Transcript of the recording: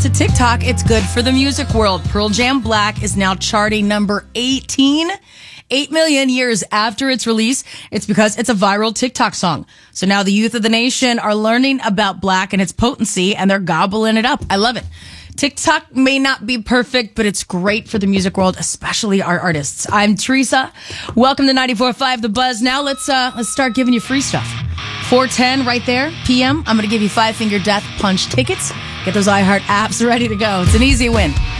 to TikTok, it's good for the music world. Pearl Jam Black is now charting number 18. 8 million years after its release. It's because it's a viral TikTok song. So now the youth of the nation are learning about Black and its potency, and they're gobbling it up. I love it. TikTok may not be perfect, but it's great for the music world, especially our artists. I'm Teresa. Welcome to 94.5 The Buzz. Now let's start giving you free stuff. 4:10 right there, PM. I'm going to give you Five Finger Death Punch tickets. Get those iHeart apps ready to go. It's an easy win.